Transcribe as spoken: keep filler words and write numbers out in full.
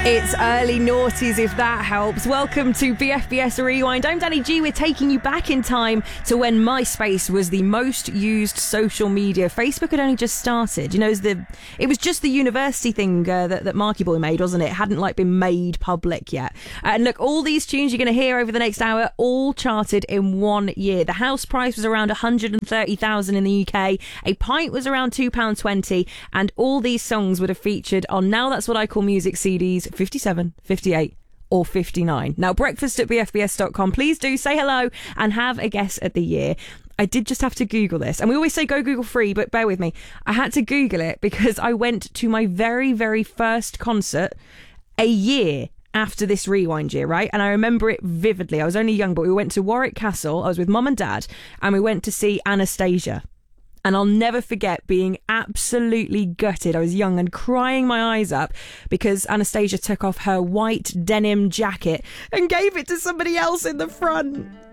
It's early noughties, if that helps. Welcome to B F B S Rewind. I'm Danny G. We're taking you back in time to when MySpace was the most used social media. Facebook had only just started. You know, it was, the, it was just the university thing uh, that, that Marky Boy made, wasn't it? It hadn't like been made public yet. Uh, and look, all these tunes you're going to hear over the next hour, all charted in one year. The house price was around one hundred thirty thousand in the U K. A pint was around two pounds twenty. And all these songs would have featured on Now That's What I Call Music C Ds, fifty-seven, fifty-eight or fifty-nine. Now, breakfast at b f b s dot com. Please do say hello and have a guess at the year. I did just have to Google this. And we always say go Google free, but bear with me. I had to Google it because I went to my very, very first concert a year after this rewind year, right? And I remember it vividly. I was only young, but we went to Warwick Castle. I was with mum and dad, and we went to see Anastasia. And I'll never forget being absolutely gutted. I was young and crying my eyes up because Anastasia took off her white denim jacket and gave it to somebody else in the front.